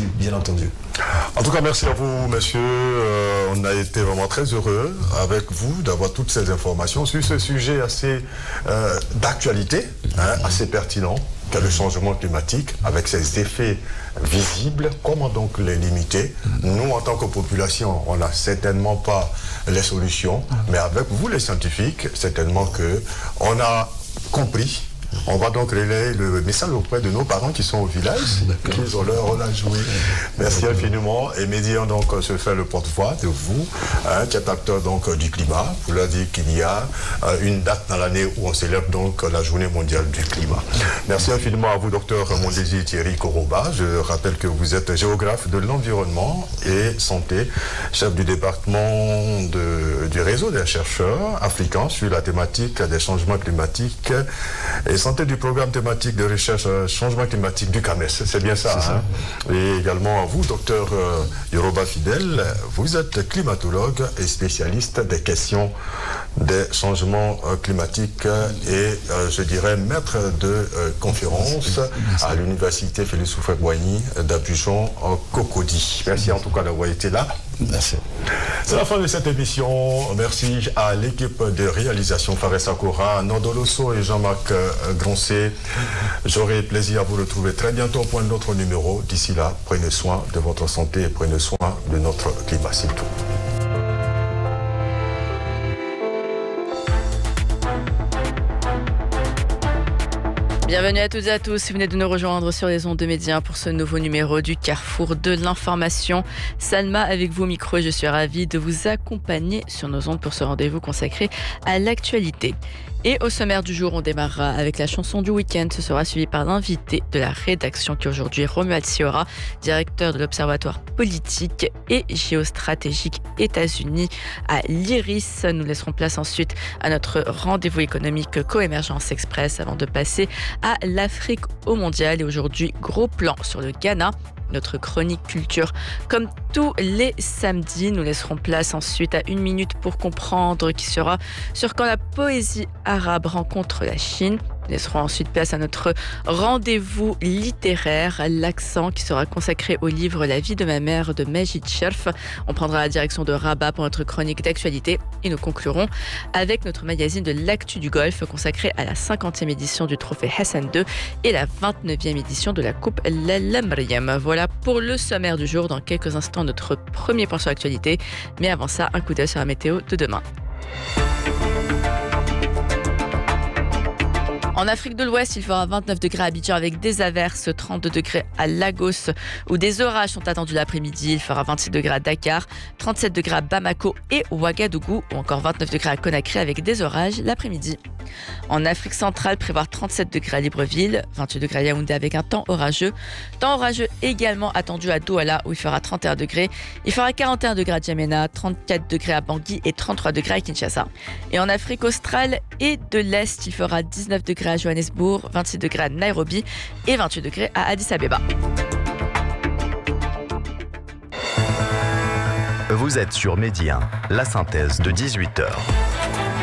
là-dessus, bien entendu. En tout cas, merci à vous, messieurs. On a été vraiment très heureux avec vous d'avoir toutes ces informations sur ce sujet assez d'actualité, assez pertinent, qu'est le changement climatique, avec ses effets visibles. Comment donc les limiter? Nous, en tant que population, on n'a certainement pas les solutions, mais avec vous, les scientifiques, certainement qu'on a compris. On va donc relayer le message auprès de nos parents qui sont au village, qui ont leur rôle à jouer. Merci infiniment. Et Médian donc se fait le porte-voix de vous, qui est acteur donc du climat, pour leur dire qu'il y a une date dans l'année où on célèbre donc la journée mondiale du climat. Merci infiniment à vous, docteur Mondesi Thierry Koroba. Je rappelle que vous êtes géographe de l'environnement et santé, chef du département du réseau des chercheurs africains sur la thématique des changements climatiques et santé du programme thématique de recherche changement climatique du CAMES. C'est bien ça, ça. Et également à vous, docteur Yoroba Fidel, vous êtes climatologue et spécialiste des questions des changements climatiques et je dirais maître de conférence à l'université Félix Houphouët-Boigny d'Abidjan Cocody. Merci en tout cas d'avoir été là. Merci. C'est la fin de cette émission. Merci à l'équipe de réalisation Fares Sakura, Nordoloso et Jean-Marc Groncé. J'aurai plaisir à vous retrouver très bientôt pour un autre numéro. D'ici là, prenez soin de votre santé et prenez soin de notre climat, c'est tout. Bienvenue à toutes et à tous, si vous venez de nous rejoindre sur les ondes de Média pour ce nouveau numéro du Carrefour de l'information. Salma avec vous au micro et je suis ravie de vous accompagner sur nos ondes pour ce rendez-vous consacré à l'actualité. Et au sommaire du jour, on démarrera avec la chanson du week-end. Ce sera suivi par l'invité de la rédaction qui aujourd'hui est Romuald Siora, directeur de l'Observatoire politique et géostratégique États-Unis à l'IRIS. Nous laisserons place ensuite à notre rendez-vous économique Coémergence Express avant de passer à l'Afrique au mondial. Et aujourd'hui, gros plan sur le Ghana. Notre chronique culture. Comme tous les samedis, nous laisserons place ensuite à 1 minute pour comprendre qui sera sur quand la poésie arabe rencontre la Chine. Nous laisserons ensuite place à notre rendez-vous littéraire, l'accent qui sera consacré au livre La vie de ma mère de Majid Cherf. On prendra la direction de Rabat pour notre chronique d'actualité et nous conclurons avec notre magazine de l'actu du golf consacré à la 50e édition du trophée Hassan II et la 29e édition de la Coupe Lalla Mariam. Voilà pour le sommaire du jour. Dans quelques instants, notre premier point sur l'actualité. Mais avant ça, un coup d'œil sur la météo de demain. En Afrique de l'Ouest, il fera 29 degrés à Abidjan avec des averses, 32 degrés à Lagos où des orages sont attendus l'après-midi. Il fera 26 degrés à Dakar, 37 degrés à Bamako et Ouagadougou ou encore 29 degrés à Conakry avec des orages l'après-midi. En Afrique centrale, prévoir 37 degrés à Libreville, 28 degrés à Yaoundé avec un temps orageux. Temps orageux également attendu à Douala où il fera 31 degrés. Il fera 41 degrés à Djamena, 34 degrés à Bangui et 33 degrés à Kinshasa. Et en Afrique australe et de l'Est, il fera 19 degrés à Johannesburg, 26 degrés à Nairobi et 28 degrés à Addis Abeba. Vous êtes sur Média, la synthèse de 18h.